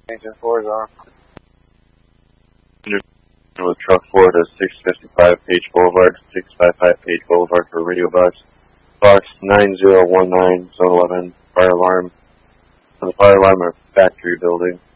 Engine 4 is on. With truck 4 to 655 Page Boulevard, 655 Page Boulevard for radio box. Box 9019, zone 11, fire alarm. On the fire alarm of factory building.